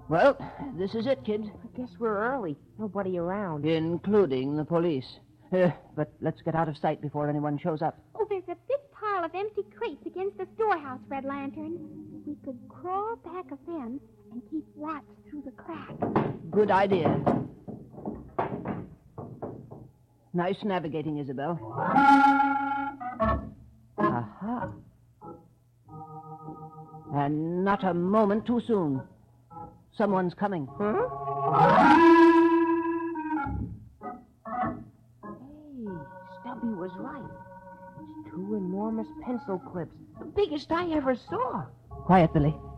Well, this is it, kid. I guess we're early. Nobody around. Including the police. But let's get out of sight before anyone shows up. Oh, there's a big pile of empty crates against the storehouse, Red Lantern. We could crawl back a fence and keep watch through the crack. Good idea. Nice navigating, Isabel. Aha. And not a moment too soon. Someone's coming. Huh? Hey, Stubby was right. It's 2 enormous pencil clips. The biggest I ever saw. Quiet, Billy.